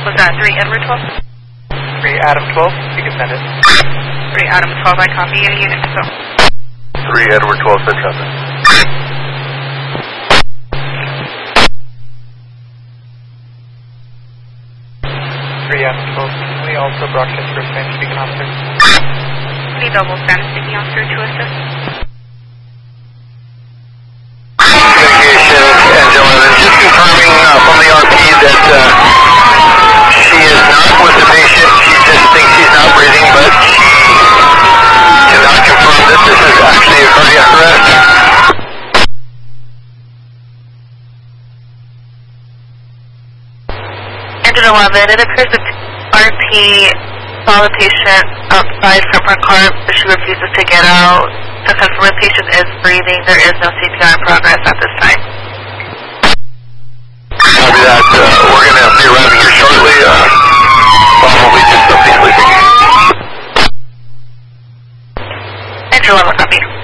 Was that 3 Edward 12? 3 Adam 12, you can send it. 3 Adam 12, I copy. Any unit to go? 3 Edward 12, send traffic. 3 Adam 12, can we also broadcast for Spanish speaking officer? Any double Spanish speaking officer to assist? Communication, Engine 11, just confirming from the RP that she is not with the patient. She just thinks she's not breathing, but she cannot confirm that this is actually a cardiac arrest. Engine 11, it appears that RP saw the patient outside from her car, but she refuses to get out. To confirm the patient is breathing, there is no CPR in progress at this time. Copy that. We're going to be arriving here shortly. Probably just something sleeping. Engine 11, copy.